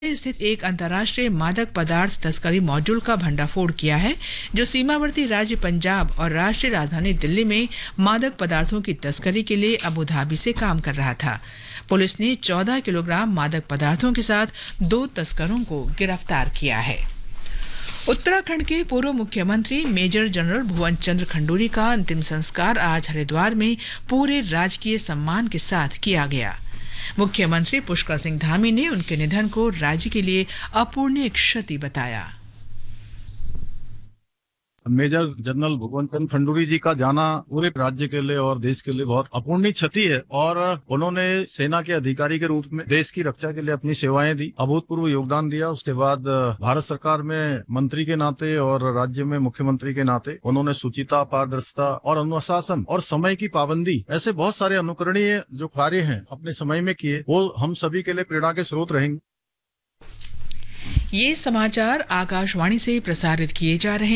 स्थित एक अंतर्राष्ट्रीय मादक पदार्थ तस्करी मॉड्यूल का भंडाफोड़ किया है, जो सीमावर्ती राज्य पंजाब और राष्ट्रीय राजधानी दिल्ली में मादक पदार्थों की तस्करी के लिए अबू धाबी से काम कर रहा था। पुलिस ने 14 किलोग्राम मादक पदार्थों के साथ 2 तस्करों को गिरफ्तार किया है। उत्तराखंड के पूर्व मुख्यमंत्री मेजर जनरल भुवन चंद्र खंडूरी का अंतिम संस्कार आज हरिद्वार में पूरे राजकीय सम्मान के साथ किया गया। मुख्यमंत्री पुष्कर सिंह धामी ने उनके निधन को राज्य के लिए अपूरणीय क्षति बताया। मेजर जनरल भुवन चंद्र खंडूरी जी का जाना पूरे राज्य के लिए और देश के लिए बहुत अपूरणीय क्षति है और उन्होंने सेना के अधिकारी के रूप में देश की रक्षा के लिए अपनी सेवाएं दी, अभूतपूर्व योगदान दिया। उसके बाद भारत सरकार में मंत्री के नाते और राज्य में मुख्यमंत्री के नाते उन्होंने शुचिता, पारदर्शिता और अनुशासन और समय की पाबंदी, ऐसे बहुत सारे अनुकरणीय जो कार्य हैं अपने समय में किए, वो हम सभी के लिए प्रेरणा के स्रोत रहेंगे। ये समाचार आकाशवाणी से प्रसारित किए जा रहे हैं।